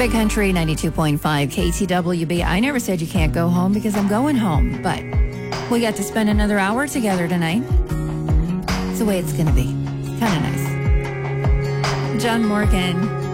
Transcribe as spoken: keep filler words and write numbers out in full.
Big Country ninety-two point five K T W B. I never said you can't go home because I'm going home, but we got to spend another hour together tonight. It's the way it's going to be. Kind of nice. John Morgan.